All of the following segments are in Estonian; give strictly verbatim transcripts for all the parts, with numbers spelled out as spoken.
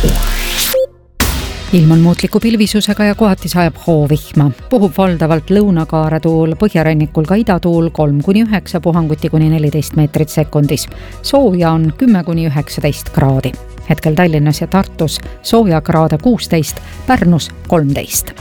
Ilm on muutliku pilvisusega ja kohati sajab hoovihma. Puhub valdavalt lõunakaare tuul, põhjarannikul ka idatuul kolm kuni üheksa, puhanguti kuni neliteist meetrit sekundis. Sooja on kümme kuni üheksateist kraadi. Hetkel Tallinnas ja Tartus sooja kraade kuusteist, Pärnus kolmteist.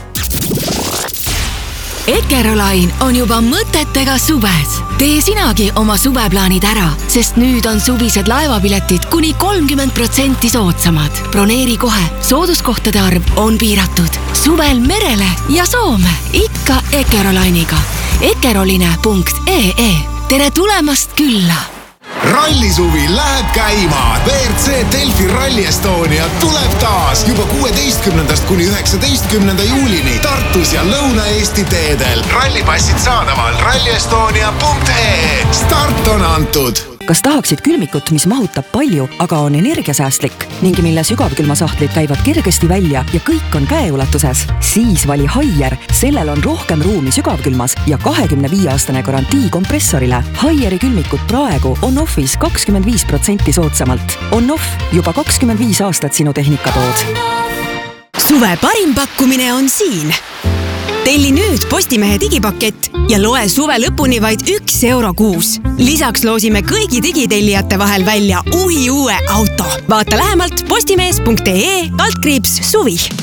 Eckerolain on juba mõtetega suves. Tee sinagi oma suveplaanid ära, sest nüüd on suvised laevapiletid kuni kolmkümmend protsenti soodsamad. Broneeri kohe, sooduskohtade arv on piiratud. Suvel merele ja Soome, ikka Eckerolainiga. Eckeroline punkt ee. Tere tulemast külla! Rallisuvi läheb käima. V R C Delfi Rally Estonia tuleb taas juba kuueteistkümnendast kuni üheksateistkümnenda juulini Tartus ja Lõuna-Eesti teedel. Rallipassid saadaval ralli estonia punkt ee. Start on antud. Kas tahaksid külmikut, mis mahutab palju, aga on energiasäästlik ning mille sügavkülmasahtlid käivad kergesti välja ja kõik on käeulatuses? Siis vali Haier. Sellel on rohkem ruumi sügavkülmas ja kahekümne viie aastane garantii kompressorile. Haieri külmikut praegu on offis kakskümmend viis protsenti soodsamalt. On off juba kakskümmend viis aastat sinu tehnikatood. Suve parim pakkumine on siin. Telli nüüd Postimehe digipakett ja loe suve lõpuni vaid üks euro kuus. Lisaks loosime kõigi digitellijate vahel välja uhi uue auto. Vaata lähemalt postimees punkt ee kaldkriips suvi.